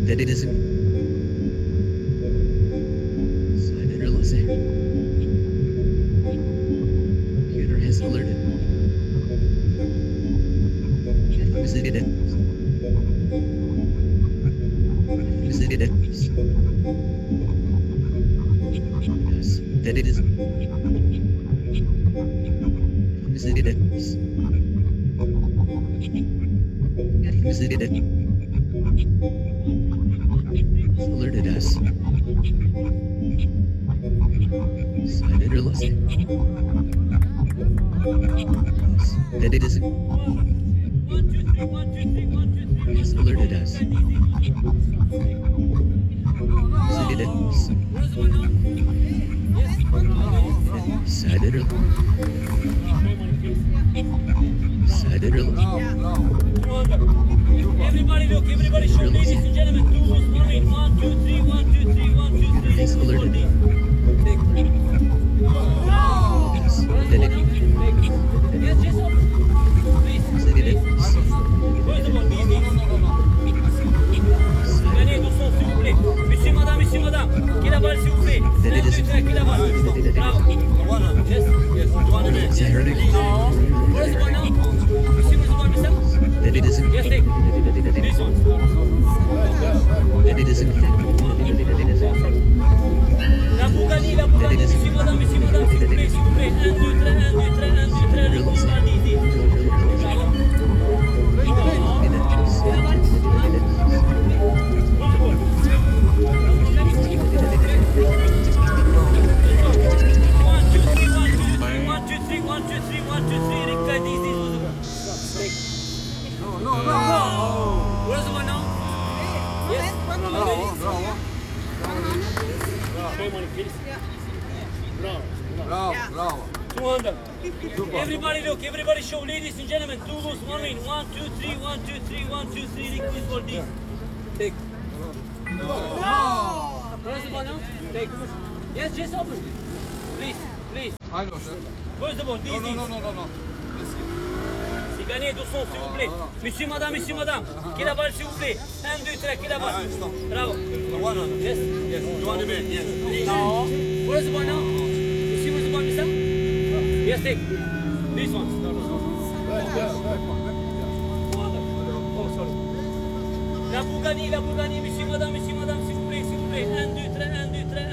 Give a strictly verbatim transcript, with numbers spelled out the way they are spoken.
that it isn't. Simon Erlase. Computer has alerted. Visited it. Visited it. Yes, that it isn't. Visited it. Visited it. Alerted us. Simon Erlase. That it isn't. Has alerted us. Visited it. Simon Erlase. Simon Erlase. Everybody look, everybody show, ladies and gentlemen, two was one in one, two, three, one, two, three, one, two, three. Has alerted. Yes, that it isn't. Yes, Jason. Please, Visited it. where's the ball? Easy. Gagnez doucement, s'il vous plaît. Monsieur, madame, monsieur, madame. Qui la balle, s'il vous plaît? Un, deux, trois, qui la balle? Bravo. Yes, yes. One minute. Saturday. Where's the ball now? Monsieur, where's the ball, mister? That it isn't. Yes, take. This one. That it isn't. La Bougani, la Bougani, monsieur, madame, monsieur, madame, s'il vous plaît, s'il vous plaît. Un, deux, trois, un, deux, trois, un, deux, trois, le coup, va easy. Bravo. One, two, three, one, two, three, one, two, three, Rick, that easy. No, no, no. Where's the one now? Yes. Bravo, bravo. Show money, please. Bravo. Bravo, bravo. two hundred. Everybody look, everybody show, ladies and gentlemen, two goals, one win. One, two, three, one, two, three, one, two, three, request for this. Take. Where's the ball now? Take. Yes, just open. Please, please. I know, sir. Where's the ball? This, No, no, this. no, no, no, no. C'est gagné, doucement, s'il vous plaît. Monsieur, madame, monsieur, madame. Qui la balle, s'il vous plaît? Un, deux, trois, qui la balle? Bravo. Yes, yes. You want to be? Yes. No. Where's the ball now? You see where's the ball, mister? Yes, take. This one. No, no, no. Oh, sorry. La Bougani, la Bougani, monsieur, madame, monsieur, madame, s'il vous plaît, s'il vous plaît. Un, deux, trois, un, deux, trois,